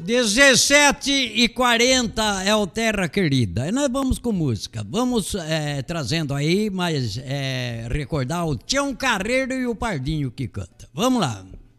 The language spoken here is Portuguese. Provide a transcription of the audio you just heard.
17h40 é o Terra Querida. E nós vamos com música. Vamos trazendo aí, mas recordar o Tião Carreiro e o Pardinho que canta. Vamos lá.